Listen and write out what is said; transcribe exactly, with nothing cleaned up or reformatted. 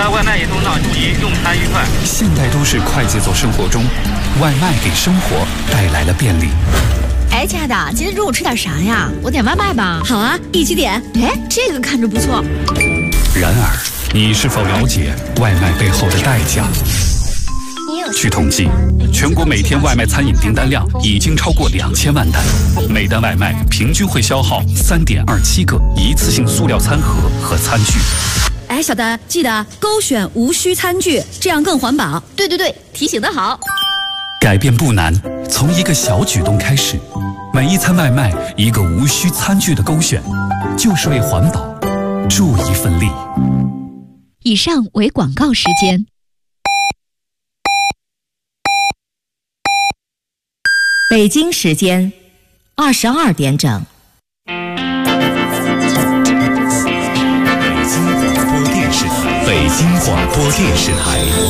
家外卖一头脑，祝您用餐愉快。 现代都市快节奏生活中，外卖给生活带来了便利。 哎，亲爱的，今天中午吃点啥呀？我点外卖吧。 好啊，一起点。 哎，这个看着不错。 然而，你是否了解外卖背后的代价？据统计，全国每天外卖餐饮订单量已经超过两千万单，每单外卖平均会消耗三点二七个一次性塑料餐盒和餐具。 哎，小的，记得勾选无需餐具，这样更环保。 对对对，提醒得好。 改变不难，从一个小举动开始，每一餐外卖一个无需餐具的勾选，就是为环保助一份力。 以上为广告时间。 北京时间二十二点整。 北京广播电视台，北京广播电视台。